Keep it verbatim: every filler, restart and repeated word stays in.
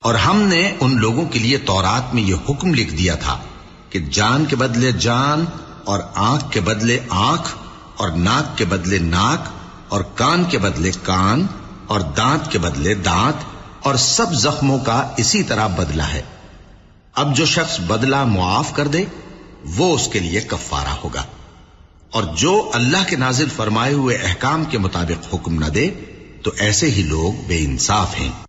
और हमने उन लोगों के लिए तौरात में यह हुक्म लिख दिया था कि जान के बदले जान और आंख के बदले आंख और नाक के बदले नाक और कान के बदले कान और दांत के बदले दांत और सब जख्मों का इसी तरह बदला है। अब जो शख्स बदला मुआफ कर दे वो उसके लिए कफ्फारा होगा, और जो अल्लाह के नाजिल फरमाए हुए अहकाम के मुताबिक हुक्म न दे तो ऐसे ही लोग बेइंसाफ हैं।